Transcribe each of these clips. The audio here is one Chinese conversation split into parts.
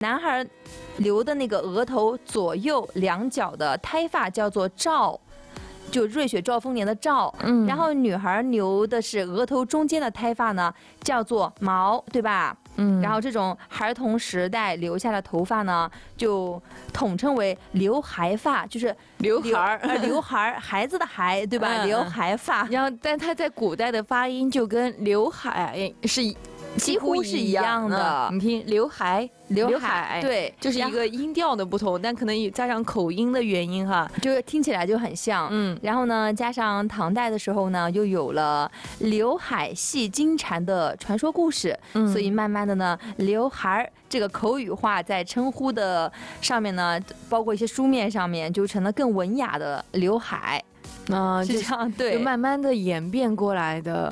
男孩留的那个额头左右两角的胎发叫做罩，就瑞雪兆丰年的兆。然后女孩留的是额头中间的胎发呢，叫做毛，对吧？然后这种孩童时代留下的头发呢，就统称为刘海发，就是刘海孩子的孩，对吧？刘海发。 然后，但它在古代的发音就跟刘海是几乎是一样的。 你听，刘海， 对， 就是一个音调的不同，但可能加上口音的原因哈， 就听起来就很像。然后呢，加上唐代的时候呢，又有了刘海戏金蝉的传说故事，所以慢慢的呢，刘海这个口语化在称呼的上面呢，包括一些书面上面，就成了更文雅的刘海。是这样，对， 就慢慢的演变过来的。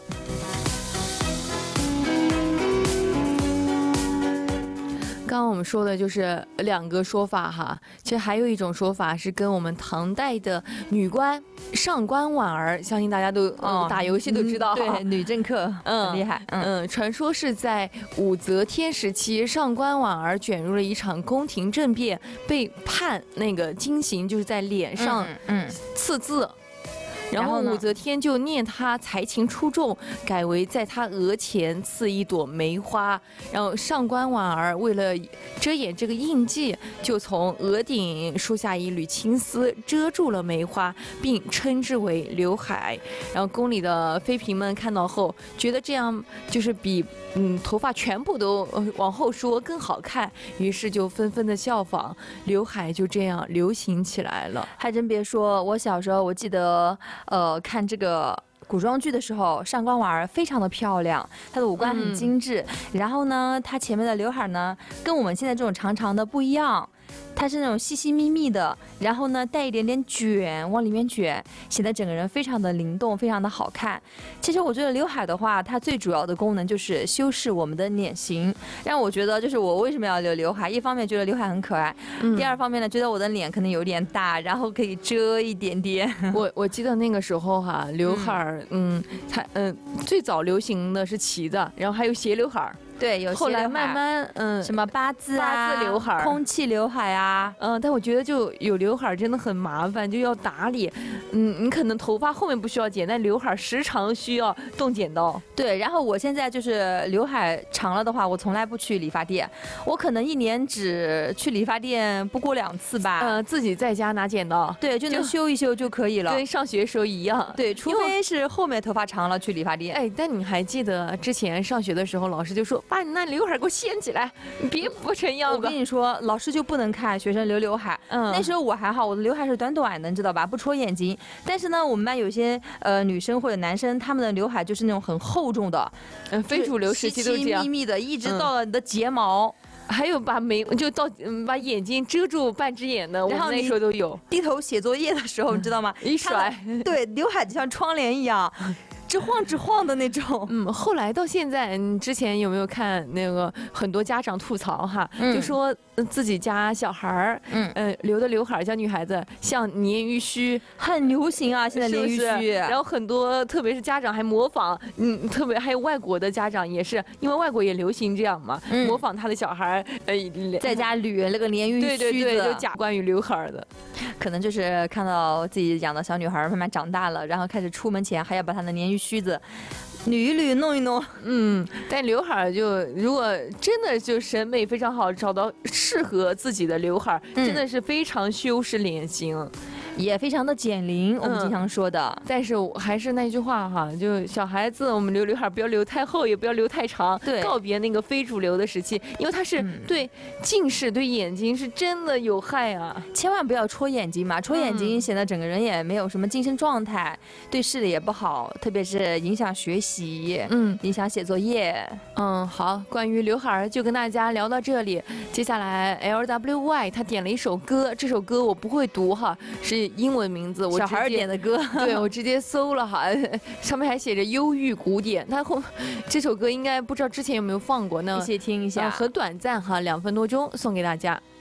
刚刚我们说的就是2个说法哈，其实还有一种说法是跟我们唐代的女官上官婉儿，相信大家都打游戏都知道， 对，女政客很厉害。 传说是在武则天时期，上官婉儿卷入了一场宫廷政变，被判那个金刑，就是在脸上刺字。然后武则天就念她才情出众，改为在她额前刺一朵梅花。然后上官婉儿为了遮掩这个印记，就从额顶梳下一缕青丝，遮住了梅花，并称之为刘海。然后宫里的妃嫔们看到后，觉得这样就是比头发全部都往后梳更好看，于是就纷纷的效仿，刘海就这样流行起来了。 还真别说，我小时候我记得看这个古装剧的时候，上官婉儿非常的漂亮，她的五官很精致。然后呢，她前面的刘海呢，跟我们现在这种长长的不一样，它是那种细细密密的，然后呢带一点点卷，往里面卷，显得整个人非常的灵动，非常的好看。其实我觉得刘海的话，它最主要的功能就是修饰我们的脸型，让我觉得就是我为什么要留刘海，一方面觉得刘海很可爱，第二方面呢，觉得我的脸可能有点大，然后可以遮一点点。 我记得那个时候哈，刘海最早流行的是齐的，然后还有斜刘海。 对，有后来慢慢什么八字刘海、 空气刘海啊， 但我觉得就有刘海真的很麻烦，就要打理。你可能头发后面不需要剪，但刘海时常需要动剪刀。 对，然后我现在就是刘海长了的话，我从来不去理发店，我可能1年只去理发店不过2次吧。 自己在家拿剪刀， 对，就能修一修就可以了， 跟上学时候一样。 对，除非是后面头发长了去理发店。 哎，但你还记得之前上学的时候，老师就说把你那刘海给我掀起来，你别不成样子。 我跟你说，老师就不能看学生留刘海。那时候我还好，我的刘海是短短的，你知道吧？不戳眼睛。但是呢，我们班有些女生或者男生，他们的刘海就是那种很厚重的， 非主流时期都这样， 细细密密的，一直到了你的睫毛。 还有把把眼睛遮住半只眼的，我们那时候都有。 低头写作业的时候，你知道吗？ 一甩， 对，刘海就像窗帘一样。直晃的那种。 后来到现在，你之前有没有看那个很多家长吐槽哈，就说自己家小孩儿，留的刘海像女孩子像鲶鱼须， 很流行啊，现在鲶鱼须。 然后很多特别是家长还模仿，特别还有外国的家长也是，因为外国也流行这样嘛，模仿他的小孩在家捋那个鲶鱼须子， 对，就讲关于刘海的。 可能就是看到自己养的小女孩慢慢长大了，然后开始出门前还要把她的鲶鱼须子捋一捋弄一弄。 但刘海就如果真的就审美非常好，找到适合自己的刘海，真的是非常修饰脸型。 也非常的减龄，我们经常说的。 但是还是那句话哈，就小孩子我们留刘海不要留太厚，也不要留太长， 对， 告别那个非主流的时期，因为它是对近视、对眼睛是真的有害啊！ 千万不要戳眼睛嘛，戳眼睛显得整个人也没有什么精神状态，对视力也不好，特别是影响学习，影响写作业。 好，关于刘海就跟大家聊到这里，接下来 LWY 他点了一首歌，这首歌我不会读哈，是英文名字，我小孩点的歌， 对，我直接搜了哈，上面还写着忧郁古典。这首歌应该不知道之前有没有放过呢？ 一起听一下， 很短暂哈，2分多钟，送给大家。